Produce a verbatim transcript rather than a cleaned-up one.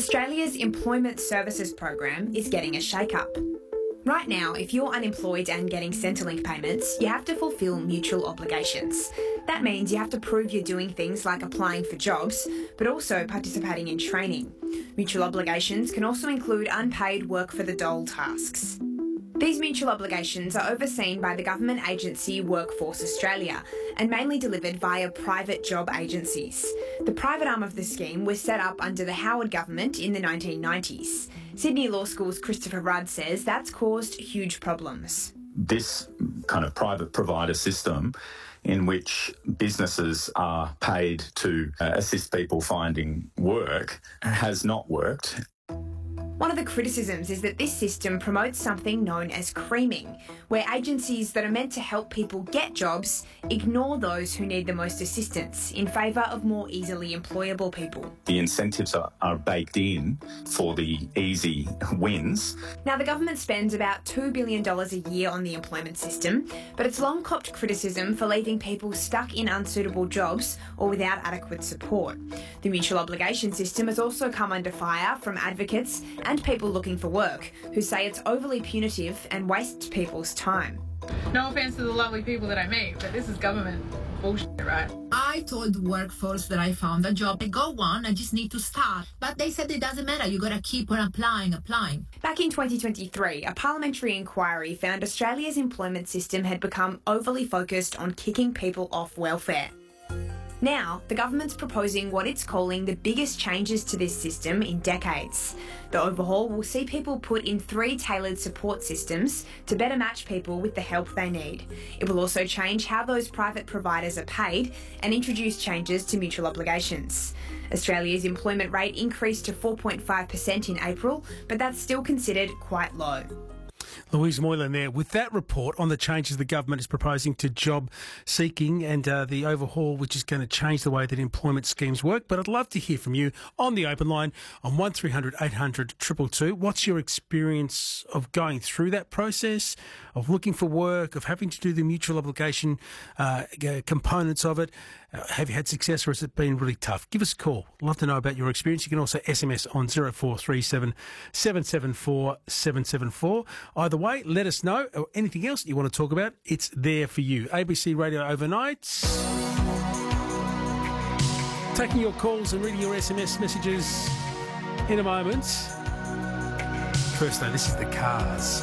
Australia's Employment Services Program is getting a shake-up. Right now, if you're unemployed and getting Centrelink payments, you have to fulfil mutual obligations. That means you have to prove you're doing things like applying for jobs, but also participating in training. Mutual obligations can also include unpaid work for the dole tasks. These mutual obligations are overseen by the government agency Workforce Australia and mainly delivered via private job agencies. The private arm of the scheme was set up under the Howard government in the nineteen nineties. Sydney Law School's Christopher Rudd says that's caused huge problems. This kind of private provider system in which businesses are paid to uh, assist people finding work has not worked. One of the criticisms is that this system promotes something known as creaming, where agencies that are meant to help people get jobs ignore those who need the most assistance in favour of more easily employable people. The incentives are, are baked in for the easy wins. Now, the government spends about two billion dollars a year on the employment system, but it's long copped criticism for leaving people stuck in unsuitable jobs or without adequate support. The mutual obligation system has also come under fire from advocates and people looking for work who say it's overly punitive and wastes people's time. No offence to the lovely people that I meet, but this is government bullshit, right? I told the workforce that I found a job. I go on, I just need to start. But they said it doesn't matter, you gotta keep on applying, applying. Back in twenty twenty-three, a parliamentary inquiry found Australia's employment system had become overly focused on kicking people off welfare. Now, the government's proposing what it's calling the biggest changes to this system in decades. The overhaul will see people put in three tailored support systems to better match people with the help they need. It will also change how those private providers are paid and introduce changes to mutual obligations. Australia's employment rate increased to four point five percent in April, but that's still considered quite low. Louise Moylan there with that report on the changes the government is proposing to job seeking and uh, the overhaul which is going to change the way that employment schemes work. But I'd love to hear from you on the open line on one three hundred eight hundred two two two. What's your experience of going through that process, of looking for work, of having to do the mutual obligation uh, components of it? Uh, have you had success or has it been really tough? Give us a call. Love to know about your experience. You can also S M S on zero four three seven, seven seven four, seven seven four. Either way, let us know, or anything else that you want to talk about, it's there for you. A B C Radio Overnight. Taking your calls and reading your S M S messages in a moment. First though, this is The Cars.